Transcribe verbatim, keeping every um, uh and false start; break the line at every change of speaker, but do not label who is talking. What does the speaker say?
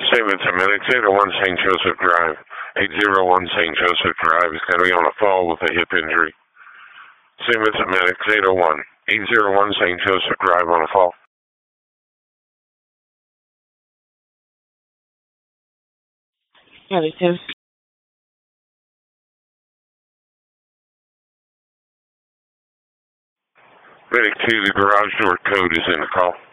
Same it's a minute, eight oh one Saint Joseph Drive. eight oh one Saint Joseph Drive is going to be on a fall with a hip injury. Same it's a minute, eight oh one. eight oh one Saint Joseph Drive on a fall.
Negative.
Medic two, the garage door code is in the call.